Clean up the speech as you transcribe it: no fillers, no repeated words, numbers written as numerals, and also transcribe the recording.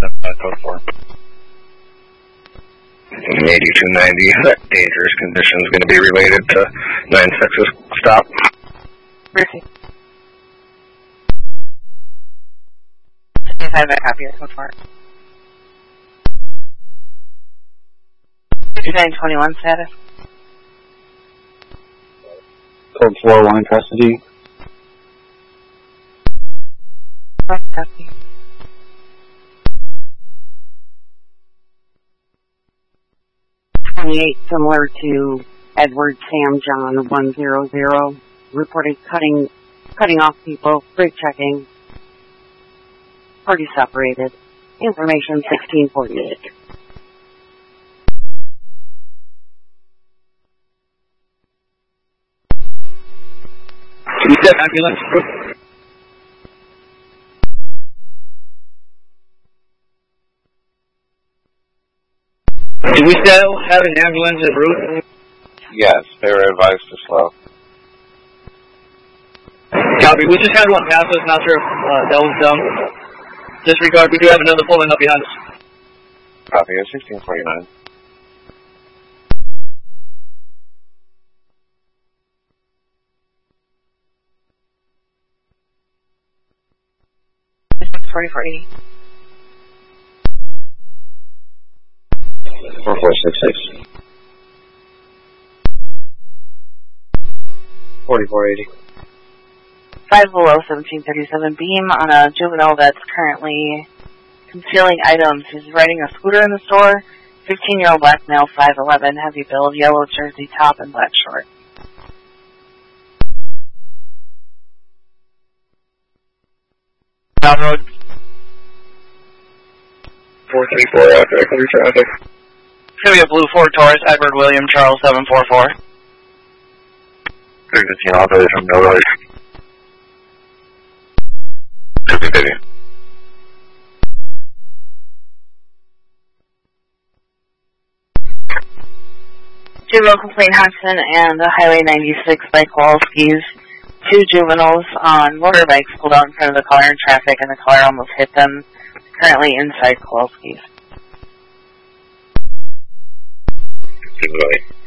code 4. 8290, that dangerous condition is going to be related to 96's stop. Mercy. 65, I copy your code 4. 6921 status. Code 4, 1 in custody. Copy. Similar to Edward Sam John 100, reported cutting off people, brake checking, party separated, information 1648. Can you set ambulance? Do we still have an ambulance en route? Yes, they were advised to slow. Copy. We just had one pass us, not sure if that was done. Disregard, we do have another pulling up behind us. Copy, 1649. This is 4480. 4466. 4480. 5 below 1737 beam on a juvenile that's currently concealing items. He's riding a scooter in the store. 15-year-old black male, 5'11", heavy build, yellow jersey top, and black shorts. Down road. 434 after clear traffic. It's going to be a blue Ford Taurus, Edward William Charles 744. 315 authorized from no road. 250. Juvenile complaint Hudson and Highway 96 by Kowalski's. 2 juveniles on motorbikes pulled out in front of the car in traffic, and the car almost hit them. Currently inside Kowalski's. Juvenile.